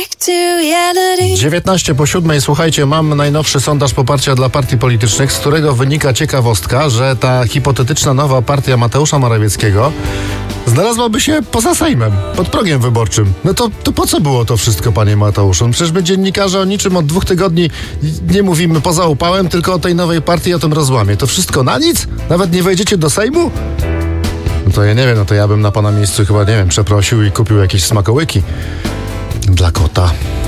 19 po 7. Słuchajcie, mam najnowszy sondaż poparcia dla partii politycznych, z którego wynika ciekawostka, że ta hipotetyczna nowa partia Mateusza Morawieckiego znalazłaby się poza Sejmem, pod progiem wyborczym. No to po co było to wszystko, panie Mateuszu? Przecież my dziennikarze o niczym od 2 tygodni nie mówimy poza upałem, tylko o tej nowej partii i o tym rozłamie. To wszystko na nic? Nawet nie wejdziecie do Sejmu? No to ja nie wiem, no to ja bym na pana miejscu chyba, nie wiem, przeprosił i kupił jakieś smakołyki dla kota.